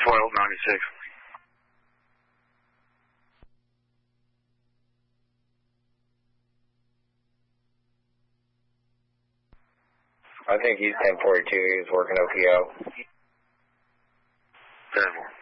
1296. I think he's 1042. He was working OPO. 10-4.